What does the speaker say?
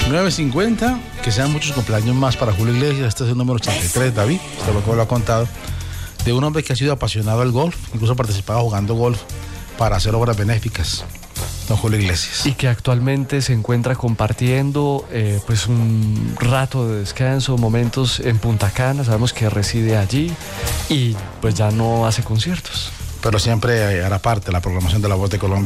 9:50, que sean muchos cumpleaños más para Julio Iglesias. Este es el número 83, David, esto lo ha contado, de un hombre que ha sido apasionado al golf, incluso ha participado jugando golf para hacer obras benéficas, don Julio Iglesias. Y que actualmente se encuentra compartiendo pues un rato de descanso, momentos en Punta Cana. Sabemos que reside allí y pues ya no hace conciertos. Pero siempre hará parte de la programación de La Voz de Colombia.